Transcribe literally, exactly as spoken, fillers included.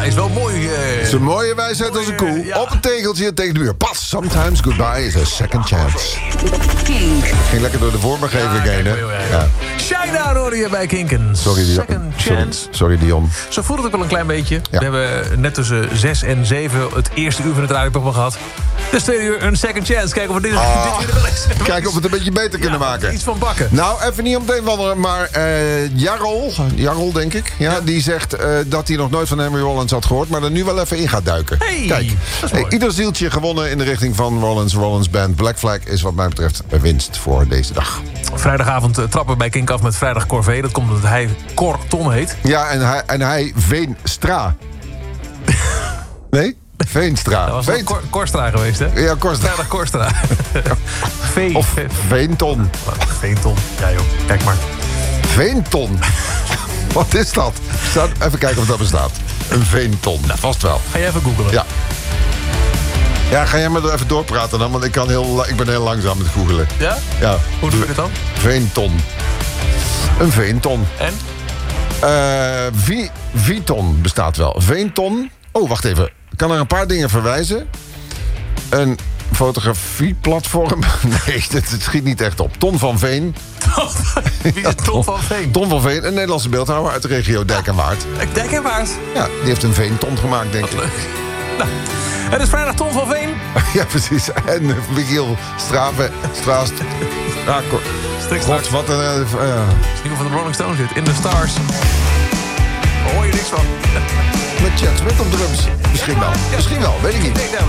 goodbye is wel mooi. Uh, Het is een mooie wijsheid als een koe. Uh, ja. Op een tegeltje tegen de muur. Pas, sometimes goodbye is a second chance. Kink. Ging lekker door de vormgeving heen, hè? Ja. Shinedown hoorde je bij Kinken. Sorry, Dion. Second Sorry, chance. sorry, Dion. Zo voelt het ook wel een klein beetje. Ja. We hebben net tussen zes en zeven het eerste uur van het radioprogramma gehad. Dus tweede uur een second chance. Kijken of we dit, Ah, dit weer wel eens... Kijken of we het een beetje beter kunnen ja, maken. Iets van bakken. Nou, even niet om het een wandelen, maar uh, Jarrol, Jarrol denk ik, ja, ja. die zegt uh, dat hij nog nooit van Henry Rollins had gehoord, maar er nu wel even in gaat duiken. Hey, Kijk, hey, ieder zieltje gewonnen in de richting van Rollins. Rollins Band Black Flag is wat mij betreft een winst voor deze dag. Vrijdagavond uh, trappen we bij Kink af met Vrijdag Corvée. Dat komt omdat hij Cor Ton heet. Ja, en hij, en hij Veenstra. Nee? Veenstra. Dat was Veent... Cor Korstra geweest, hè? Ja, Korstra. Vrijdag Korstra. Vee. Of Veenton. Veenton. Ja joh, kijk maar. Veenton. Wat is dat? Staat... Even kijken of dat bestaat. Een veenton. Nou, vast wel. Ga je even googlen. Ja. Ja, ga jij maar er even doorpraten dan, want ik, kan heel, ik ben heel langzaam met googelen. Ja? Ja. Hoe doe je dit dan? Veenton. Een veenton. En? Uh, vi, Viton bestaat wel. Veenton. Oh, wacht even. Ik kan er een paar dingen verwijzen. Een fotografieplatform. Nee, het schiet niet echt op. Ton van Veen. Wie is Ton van Veen? Ton van Veen, een Nederlandse beeldhouwer uit de regio Dijk en Waard. Dijk en Waard? Ja, die heeft een veenton gemaakt, denk ik. Leuk. Nou, het is vrijdag Ton van Veen. Ja, precies. En uh, Michiel Straven. Straast. Strako. God, wat een... Uh, uh. Nieuwe van de Rolling Stones zit. In the Stars. Daar hoor je niks van. Met Chad Smith op drums. Misschien wel. Misschien wel, weet ik niet.